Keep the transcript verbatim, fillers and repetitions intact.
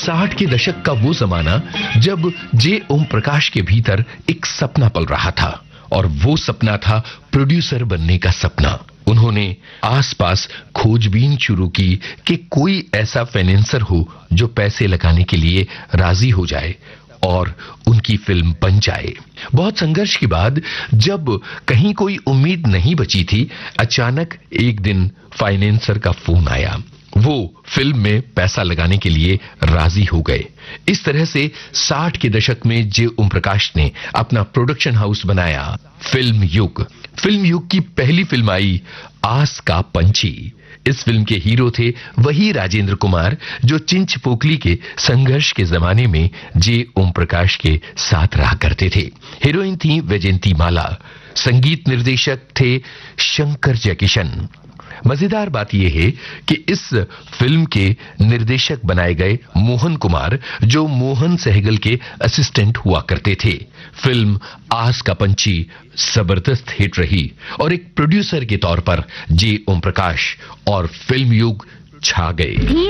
साठ के दशक का वो जमाना जब जे ओम प्रकाश के भीतर एक सपना पल रहा था, और वो सपना था प्रोड्यूसर बनने का सपना। उन्होंने आसपास खोजबीन शुरू की कि कोई ऐसा फाइनेंसर हो जो पैसे लगाने के लिए राजी हो जाए और उनकी फिल्म बन जाए। बहुत संघर्ष के बाद जब कहीं कोई उम्मीद नहीं बची थी, अचानक एक दिन फाइनेंसर का फोन आया। वो फिल्म में पैसा लगाने के लिए राजी हो गए। इस तरह से साठ के दशक में जे ओम प्रकाश ने अपना प्रोडक्शन हाउस बनाया, फिल्म युग। फिल्म युग की पहली फिल्म आई आस का पंछी। इस फिल्म के हीरो थे वही राजेंद्र कुमार जो चिंच पोकली के संघर्ष के जमाने में जे ओम प्रकाश के साथ रहा करते थे। हीरोइन थी वैजयंती माला। संगीत निर्देशक थे शंकर जयकिशन। मजेदार बात यह है कि इस फिल्म के निर्देशक बनाए गए मोहन कुमार जो मोहन सहगल के असिस्टेंट हुआ करते थे। फिल्म आस का पंछी जबरदस्त हिट रही और एक प्रोड्यूसर के तौर पर जे ओम प्रकाश और फिल्म युग छा गए।